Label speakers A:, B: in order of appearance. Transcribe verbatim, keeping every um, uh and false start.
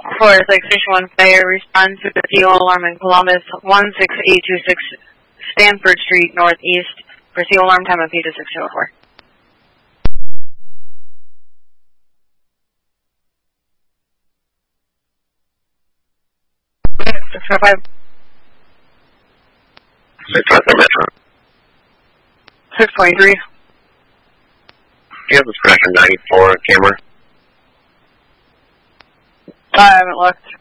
A: four six six one fire, respond to the fuel alarm in Columbus, one six eight two six Stanford Street Northeast, for fuel alarm time of P two six two oh four. six five five.
B: six five five Metro.
A: six twenty-three.
B: Do you have the Spectrum ninety-four camera?
A: I haven't looked.